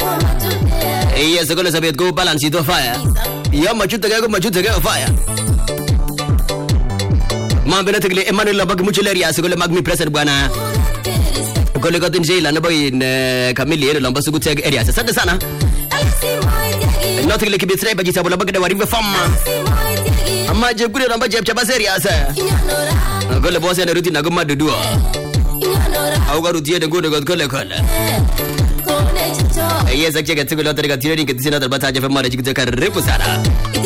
Yes, kole sabet go balance ito fire. Ya machute ke fire. Mambena tikle Emmanuel labag muchleri asukole magmi president bwana. Kole gotin jela na boy Kamili ere lamba sugu tag area. Asante sana. Not tikle kibitsrai baji sabula bagda wari fama. Amma je kure lamba je chaba seria sa. Kole boss yana ruti na gumma dudu. Au ga ruti de gode god kole. Yes, I check it to the lottery got hearing it in the battle of marriage to Repusara.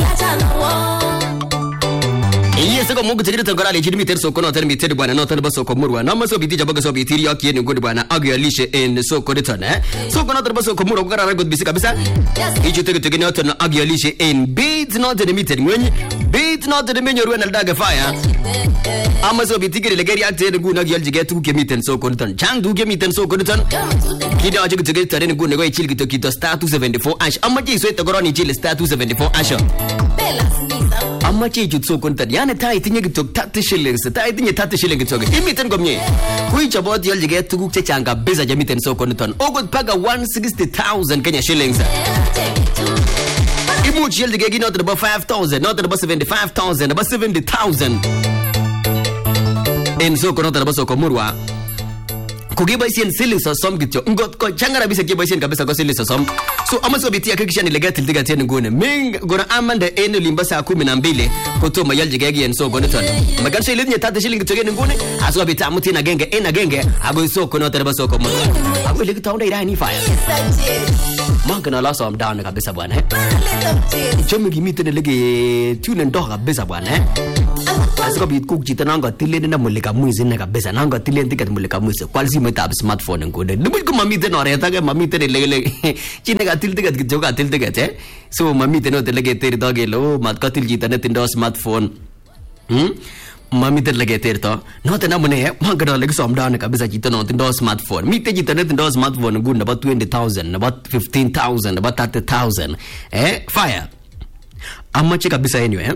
Yes, I go to the college meter so cannot tell me to one another basso comura. No so be teacher basso be Tiriaki and good one, Aguilisha in so coditone. So cannot basso comura good biscabisa. Each you take it to get out an Aguilisha in beats not the meeting when beats not the menu when a dagger fire. Amazo be ticket legary at the good Aguil get to get meet and so coditon. Chang do get meet and so coditon. Kida to get to any good nego chili to Kito star 274 ash. Amaji sweat the Goroni chili star 274 ash. Amaji to so content. Yana tie thing you took 30 shillings. The tie thing you 30 shillings took. Imitan gomye. Which about you'll get to Changa Beza Jamit and so content. Oh, good paga 160,000 Kenya shillings. Imuch yield the gig not about 5,000, not about 75,000, about 70,000. In so content about so comurwa. Kugiba isi silis or some gito. Ngot ko changara bisa kiba isi kabisa ko silis or some. So amaso biti akikisha nilegati tiga tena ngone. Ming gona amanda eno limbasa 12 koto mayal jigegi en so goneton. Magansha ile nye 30 shilling togene ngone. Aso biti amuti na genge ena genge ago so kono tereba so komo. Ago ile kitaonda ira ni fire. Mangana la so am down kabisa bwana. Chomi gimite lege tune ndo kabisa bwana. Asiko bit cook jita nanga tilene na mulika muizi na kabisa nanga tilene tiket mulika muizi kwalisi metab smartphone ngode nubul ko mamite no reta ke mamite ne lege chine ka til tiket joga til tiket so mamite no lege teri doge lo mat ka til jita ne tindo smartphone mamite lege teri to no te na mune mangada lege somda ne kabisa jita no tindo smartphone mite jita ne tindo smartphone good about 20,000 about 15,000 about 30,000 fire amache kabisa anyway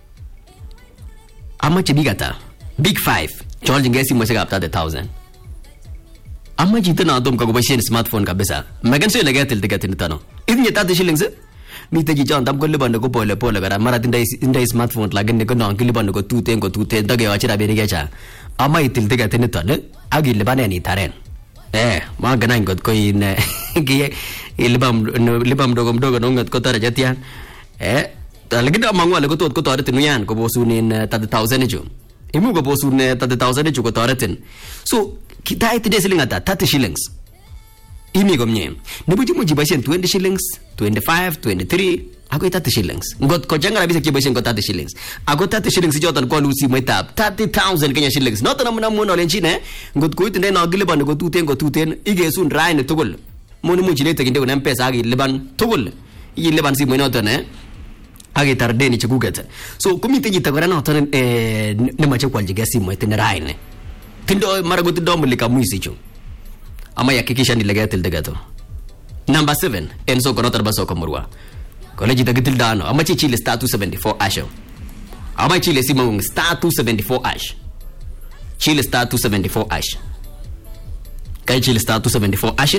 how much bigata big 5 charging gesi mo siya after 1,000 amma jita na dom ka gobashin smartphone kabisa magan so legatil tigatin tano idnya 30 shillings mi te jijan dam ko liban ko pole gara maratin dai smartphone lagen ne ko non liban ko tute dage wachira be rigacha amma itil tigatin tano agi liban ni taren magana ngot ko in giye libam dogom ngot ko tara jatian lagi dah mangwa lagu tu ko taretin yan ko bosunin 30,000 ejo imu ko bosun 30,000 ejo ko taretin so kita itu dia siling ata 30 shillings ini gomnye nebuji muji basen 20 shillings 25 23 aku 30 shillings ngot ko jangara bisa kibasen ko 30 shillings aku 30 shillings jotan ko lusi metab 30,000 Kenya shillings not na muno lenchine ngot ko itende na giliban ko tuten ige sun raine tugul monu muji le teginde ko mpesa agi liban tugul yi liban si mono tane age tardeni chukugata so kumite jitagora no tan ne mache kwalje gasi mo tene raine tindo maragotu domulika muisicho ama yakikisha ni legatil degato number 7 enso kono tarbaso komurwa college dagitil dano ama chile star 274 asho ama chile simong star 274 ash chile star 274 ash kai chile star 274 ash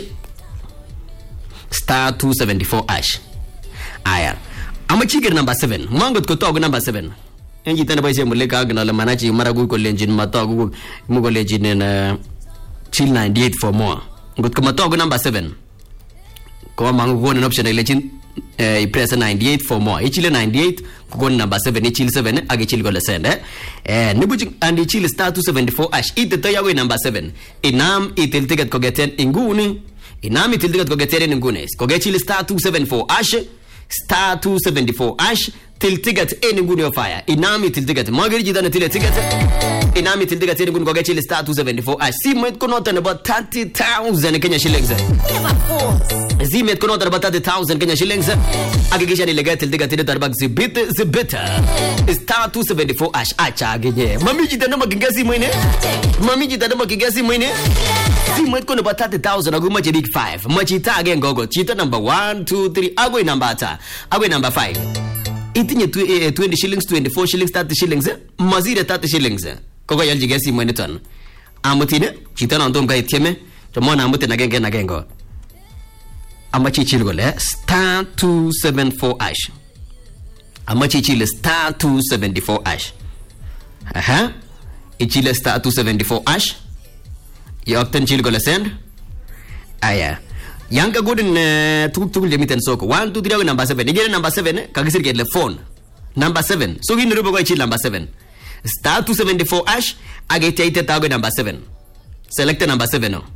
star 274 ash aya ama chigir number 7 mangot ko tog number 7 enji tane baise muleka gna la manachi maragu ko lenjin matagu mu ko lenjin na chill 98 for more ngot ko matog number 7 ko mangu ko na option lenjin press 98 for more ichile 98 ko number 7 ichile 7 age chill ko la send nibuji andi chill star 274 ash ite to yawe number 7 inam itil ticket ko geten inguni inam itil ticket ko geten inguni ko ge chill star 274 ash star 274 ash til ticket any good of fire inami til ticket magari jidana til ticket inami til ticket any good go get star 274 ash simet ko not about 30,000 Kenya shillings zimet ko not about 30,000 Kenya shillings agigisha ni legat til ticket darbak zibit star 274 ash acha agenye mami jidana magingasi mwene mami jidana magingasi mwene simet ko about 30,000 agu machi big 5 machi ta again gogo chita number 1 2 3 agu number ta agu number 5 itinye 20 shillings 24 shillings 30 shillings mazire 30 shillings koko yalji gesi mwene ton amutine chita na ndom ga itieme to mona amute na gengo amache ichil kole star 274 hash. Amache ichil star 274 hash. Aha. Ichil star 274 hash. Yokten chil kole send. Aya. Yang kagudin tukul jemiten soko. 1 2 3 number 7. Igere number 7 kagisir kele phone. Number 7. So gini rubo ko ichil number 7. Star 274 hash agete ite tago number 7. Select number 7 no.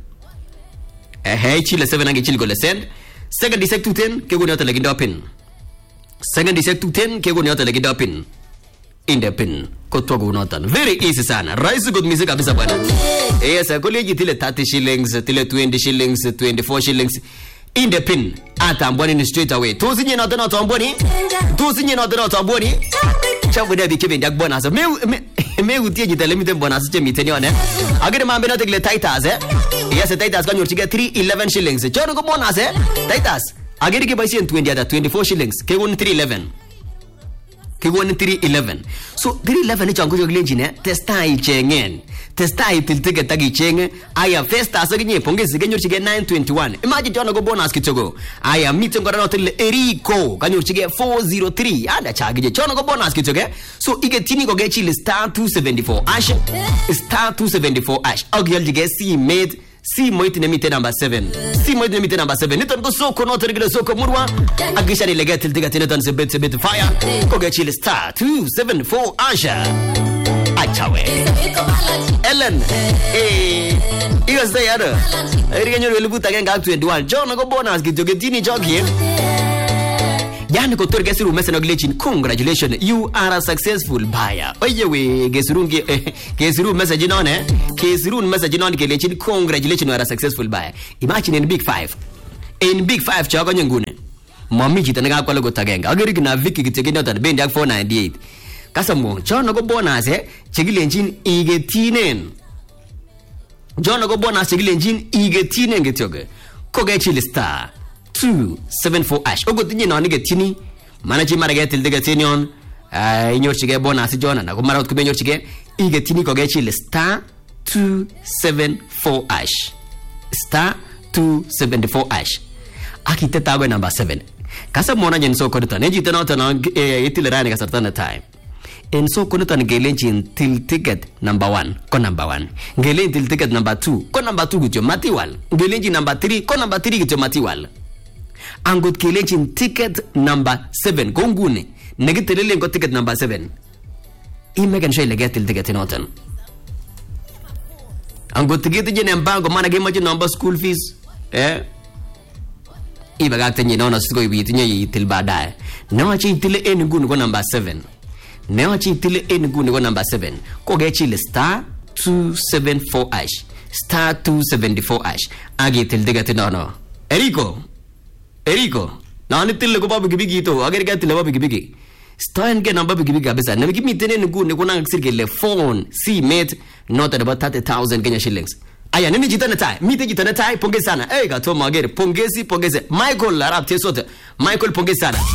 Chile 7 age chile gole send. Second dissect to 10 ke goni otele gidopin. Second dissect to 10 ke goni otele gidopin. In the pin ko togo notan. Very easy sana. Rise good music kabisa bwana. Yes, college tile 30 shillings, tile 20 shillings, 24 shillings. In the pin ata mboni straight away. Tosinye not not mboni. Tosinye not not mboni. Chabu da bike bendak bonus. Me utie jitale mite bonus che miteni one. Agere mambe no tekle Titus Yes, Titus kan yurchige 311 shillings. Chono ko bonus Titus. Agere ke baisi 20 ada 24 shillings. Ke won 311. Ke won 311. So 311 ni chango joglenji ne testai chengen. Testai tiltege tagi chenge. Aya festa saginye pongezi ke yurchige 921. Imagine chono ko bonus kitogo. Aya mite ngora no tel Eriko kan yurchige 403. Ada chagije chono ko bonus kitoge. So ige tini ko ge chile star 274 hash. Star 274 hash. Ogyal jige si made si moiti nemite number 7. Si moiti nemite number 7. Niton ko soko no tergile soko murwa. Agisha ni legate tiltiga tineton se bit fire. Ko ge chile star 274 hash. Achawe. Ellen. Iyo stay ada. Erigenyo lebuta genga 21. John ko bonus kitoge tini jogi. Yani ko tor gesiru message glitching. Congratulations, you are a successful buyer. Oye we gesirungi gesiru message none. Gesiru message none glitching. Congratulations, you are a successful buyer. Imagine in big 5. In big 5 chago nyngune. Mami jita nga kwa logo tagenga. Agiri na Vicky kitegena tan bendi ak 498. Kasa mo chono ko bonus chigilenjin igetinen. Jono ko bonus chigilenjin igetinen getyoge. Ko ge chili star 274 hash. Ogo tinye no nige tini. Manachi marage til diga tinion. Inyorchige bonus jona na ko marot ko benyorchige igetini ko ge chili star 274 hash. Star 274 hash. Akite tago number 7. Kasa mona jen so ko to ne jita no to no itilirani ka certain time. En so ko to ngelenjin til ticket number 1 ko number 1. Ngelen til ticket number 2 ko number 2 gutyo matiwal. Ngelenjin number 3 ko number 3 gutyo matiwal. Angot kelenjin ticket number 7 ko ngune negitelele ko ticket number 7. Imegen shay leget til ticket noten. Angot ticket jene mbango mana ge maji number school fees ibaga tenye no siko ibitinye itil badaye. No achi itile en ngune ko number 7. No achi itile en ngune ko number 7. Ko ge chile star 274 hash. Star 274 hash. Agi til ticket no. Eriko, na nitil ko babu gibigi to agar ka til babu gibigi. Stan ke number gibigi kabisa. Na miki mitene ngune ko nang sirgele phone si mate not about 30,000 Kenya shillings. Aya nini jitana tai mite jitana tai pongezi sana ga to magere pongezi Michael Arab tesota Michael pongezi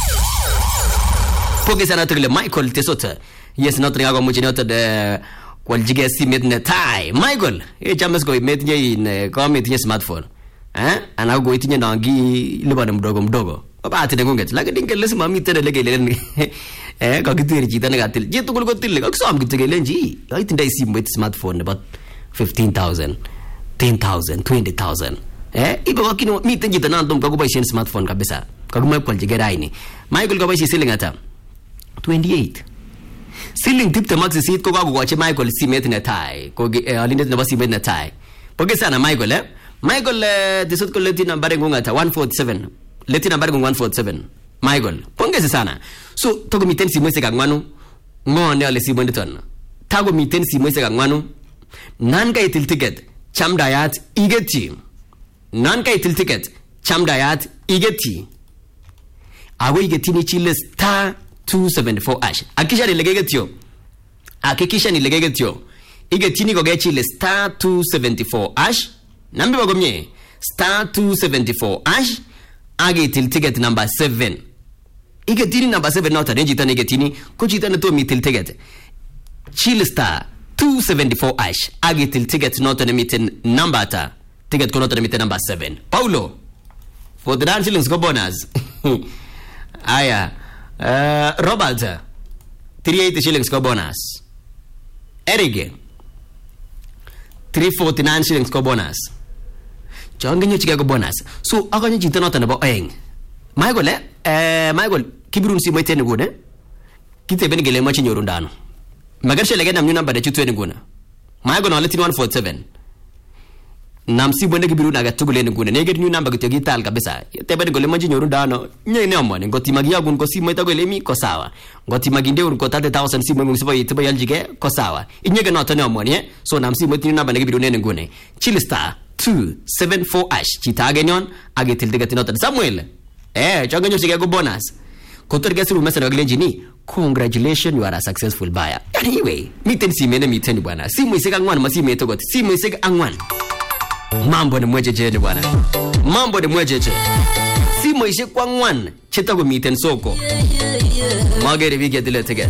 sana tele Michael tesota yes not ringa muchi not de kwal jige si mate na tai Michael james go mate nye in ko mate nye smartphone ana go itinye nangi libana mdogo baba ate ngonget lakini ngele sima mite de legele ka kitiri jitana gatil jitu ko til ko som kitele nji itinda isi mate smartphone about 15,000 10,000 20,000 ibo wakino mite jita nandom ka kubai smartphone kabisa ka kumai kwal jigeraini Michael ka bai ceiling ata 28 ceiling tip te max seat ko ka gwache Michael simet na tai ko alinet na basimet na tai poke sana Michael desot ko leti number ngunga ta 147 leti number ngunga 147 Michael pongeze sana so togo miten si mwese ka ngwanu ngone ole si bondeton tago miten si mwese ka ngwanu nan ka itil ticket chamdayat igeti nan ka itil ticket chamdayat igeti ago igeti ni chile star 274 hash akisha ni legegetio igeti ni goge chile star 274 hash nambi bagomye star 274 hash age itil ticket number 7 igeti ni number 7 not arrange tan igeti ni ko chitana to mi itil ticket chile star 274 hash agitil ticket not an emiten number ta ticket ko not an emiten number 7 Paulo 49 shillings ko bonus. Aya. Robert 380 shillings ko bonus. Eric 349 shillings ko bonus. Chonge nyo chike ko bonus. So akonyo chito noto nebo oeng. Michael Michael kibirun si moite ngune. Kitebe ngele machi nyoru ndano. Magarshe lege nam number de chutwe ngune. Michael no letin 147. Nam si bonde kibiru na gatugule ngune. Nege new number gityo gital kabisa. Tebe ngole machi nyoru ndano. Nye ne omone ngoti magia gun ko si moite ko lemi ko sawa. Ngoti maginde ur ko 30,000 si moite musibo yitbo yaljige ko sawa. Inyege no to ne omone so nam si moite new number nege biru ne ngune. Chill star 274 ash chitage nyon agetil de gatinotan Samuel chonge nyo sige go bonus kotor gesiru message aglenji ni congratulations you are a successful buyer. Anyway miten miten bwana simu iseka ngwan masime to got simu iseka angwan mambo ni mwejeje bwana mambo ni mwejeje simu iseka kwa ngwan chetago miten soko magere vige tile ticket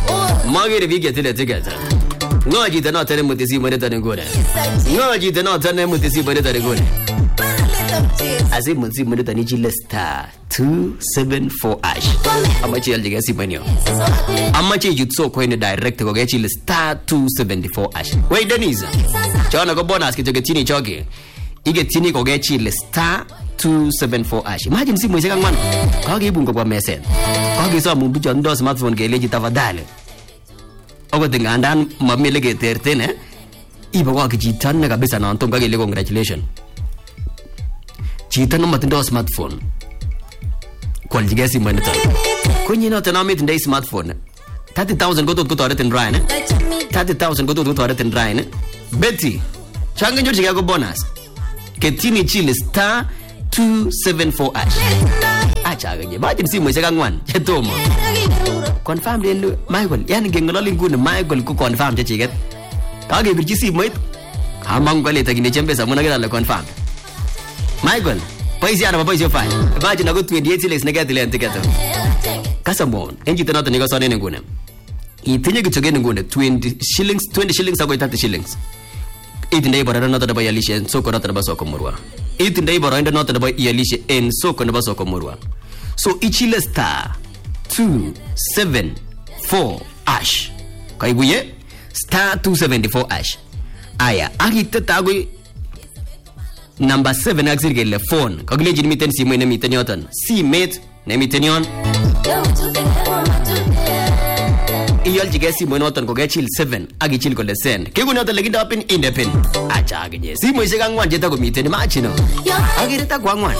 Ngaji tana tane mutisi mane tane ngone. Ngaji tana tane mutisi mane tane ngone. Asi mutisi mane tane chile star 274 ash. Amachi aljiga si manyo. Amachi jutso ko ine direct ko chile star 274 ash. Wait Denise. Chana ko bonus kito getini choke. Igetini ko chile star 274 ash. Imagine si mwese kangwan. Kage ibungo kwa message. Kage so mumbicho ndo smartphone ke leji tafadhali. Ogo tingandan mamile ke tertene iba kwa kijitan na kabisa na antom kage le congratulations jitan matindo smartphone kwa jigesi mwanita kwenye na tena mit ndai smartphone 30,000 go to retin ryan 30,000 go to retin ryan Betty changa nyo chiga go bonus ketini chile star 274 ash acha ganye baje msimu iseka ngwan chetoma confirm den Michael yani ngengololi ngune Michael ku confirm che chiget kage birchi simoit amangole tagine chembesa muna gala confirm Michael paisi ana paisi fine baje na go 28 shillings negatile antiketo kasamon enji tena tani go sone ngune itinye kichoge ngune 20 shillings ago 30 shillings itindai barana nota da bayalishe soko nota da soko murwa itindai barana nota da bayalishe en soko na soko murwa so ichile star 274 ash kaiguye star 274 ash aya agitata go number 7 axirge le phone kagleji miten si mene miten yotan si met ne miten yon iyal jigesi monoton ko gechil 7 agi chil ko le send kegu notan legi dapin independent acha agi si mo isega ngwan jeta ko miten machino agi reta kwa ngwan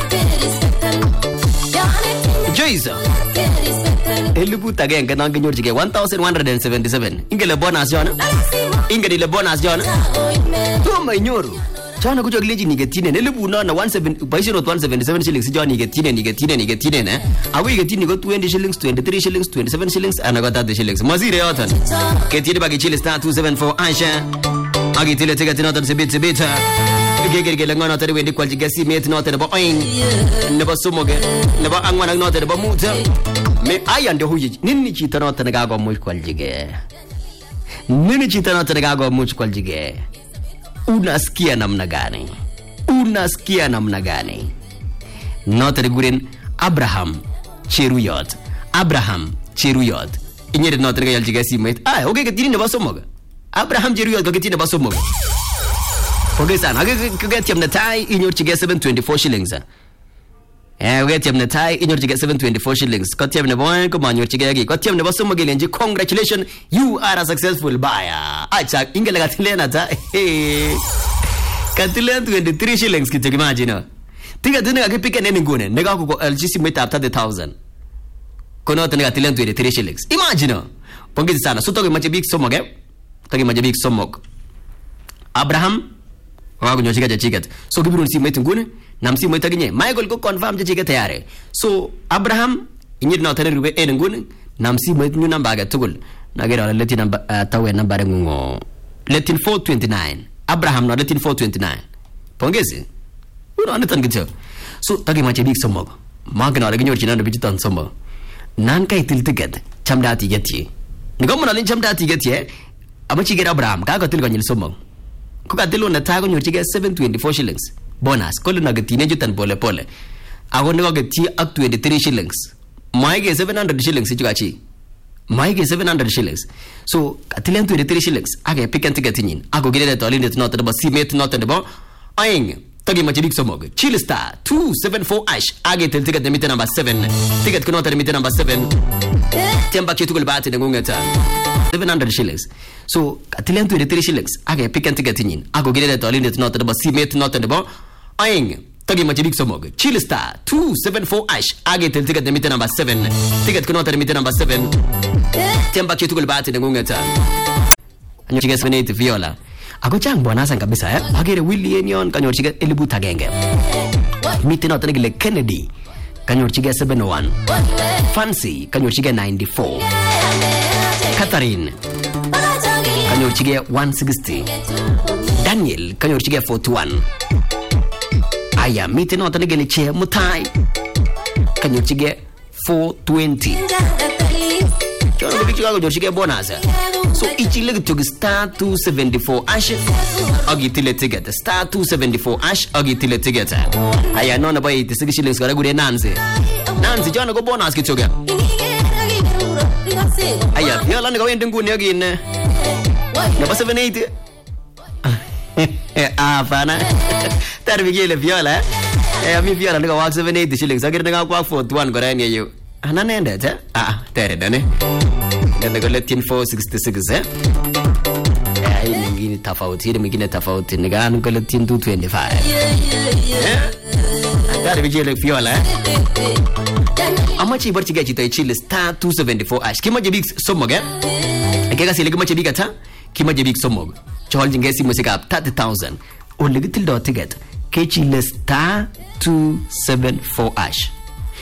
Joyce Elibu tage ngana ngenyor jige 1177 ingele bonus yona ingele le bonus yona to mai nyoru chana kujo gileji nigetine elibu na 17 baisiro 177 shillings jona nigetine ne awi getine go 20 shillings 23 shillings 27 shillings anaga 30 shillings mazire yotan ketine bagi chile star 274 aisha agi tile tega tinotan sebita gegere ngana tare wendi kwalji gasi met note ba oing ne ba sumoge ne ba angwana note ba muta me ayande huji ninni ci tanote ga go mu kwalji ge nini ci tanote ga go mu kwalji ge unasikia namna gani note guren Abraham Cheruyot inyere note ga yalji gasi met ay oge ke tinne ba sumoge Abraham Cheruyot ga tinne ba sumoge okay sana get him the tie in your to get 724 shillings get him the tie in your to get 724 shillings got him the boy come on your to get got him the boss mugelenji congratulations you are a successful buyer acha ingela gatilena ta katilen 23 shillings kitu imagine tiga tuna akipika nene ngone nega ko LGC meta after the 1000 kono tuna katilen 23 shillings imagine pongezi sana so toge majibik somoge toge majibik somok Abraham wago nyoshika cha chicket so kibirun si metu ngune nam si metu ginye Michael ko confirm cha chicket yare so Abraham inyir na tare rube en ngune nam si metu nu namba ga tugul na gera leti namba tawe namba rengo letin 429 Abraham no letin 429 pongezi uno ane tan gityo so tagi mache big somog magna la ginyor chinan bijitan somog nan kai til ticket chamdati geti ngomo na lin chamdati geti abachi gera Abraham ka ko til ganyil somog kuka tilo na tago nyochige 724 shillings bonus kolo na gatine jutan pole Ako nekaketyi ak 23 shillings. Maike 700 shillings ichukachi. Maike 700 shillings. So katilen 23 shillings ake pick ticket nyin. Ako gilele tolindet noto nebo simet noto nebo aeng. Tagi mache big somog. Chill star 274 ash. Age tel ticket nemite number 7. Ticket kuno nemite number 7. Temba kitukul bahati ngungeta. 700 shillings. So katilen 23 shillings age pick ticket nyin. Ako gilele tolindet noto nebo simet noto nebo aeng. Tagi mache big somog. Chill star 274 ash. Age tel ticket nemite number 7. Ticket kuno nemite number 7. Temba kitukul bahati ngungeta. Anyochige 78 Viola. Ako chang bonasan kabisa Agere William yon kanyorchige 1,000. Mite noto nekile Kennedy kanyorchige 71. Fancy kanyorchige 94. Catherine kanyorchige 160. Daniel kanyorchige 41. Aya mite noto nekile Che Mutai kanyorchige 420. Chono bikichu kanyorchige bonus. So ichile to star 274 ash agitile ticket star 274 ash agitile ticket. Aya nona ba 86 shillings kara gure Nancy jona go bonus kitoga. Aya Viola ngo wende nguni agine. Naba 78. Fana. Tarbigile Viola. Mi Viola ngo wa 78 shillings agire nga kwa 41 kora ni yo. Ananende tere dane. Ndio kwa 466 Hii mwingine tofauti, ile mwingine tofauti. Nigano kwa 225. Atari bijele Viola. Amachi barchiga chito ichile star 274 ash. Kima jebik somog Ekega sile kima jebik ata? Kima jebik somog. Chol jingesi musika 30,000. Oligitil do ticket. Kechile star 274 ash.